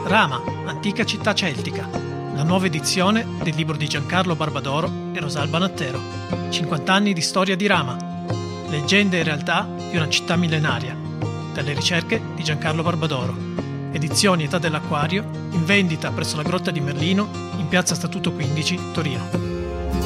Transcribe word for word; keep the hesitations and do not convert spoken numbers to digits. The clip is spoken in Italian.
Rama, antica città celtica. La nuova edizione del libro di Giancarlo Barbadoro e Rosalba Nattero. cinquanta anni di storia di Rama. Leggende e realtà di una città millenaria. Dalle ricerche di Giancarlo Barbadoro. Edizioni Età dell'Acquario, in vendita presso la Grotta di Merlino, in piazza Statuto quindici, Torino.